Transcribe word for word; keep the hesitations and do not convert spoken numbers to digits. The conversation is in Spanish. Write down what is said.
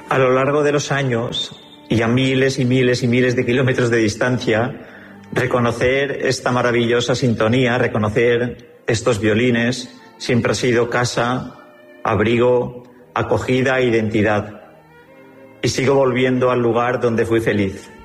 A lo largo de los años y a miles y miles y miles de kilómetros de distancia, reconocer esta maravillosa sintonía, reconocer estos violines, siempre ha sido casa, abrigo, acogida e identidad. Y sigo volviendo al lugar donde fui feliz.